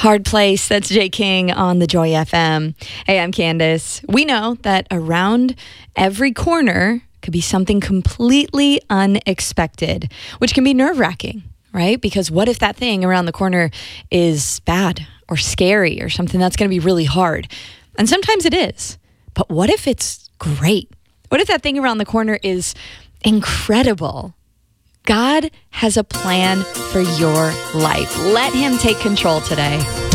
Hard Place. That's Jay King on the Joy FM. Hey, I'm Candace. We know that around every corner could be something completely unexpected, which can be nerve-wracking, right? Because what if that thing around the corner is bad or scary or something that's going to be really hard? And sometimes it is. But what if it's great? What if that thing around the corner is incredible? God has a plan for your life. Let him take control today.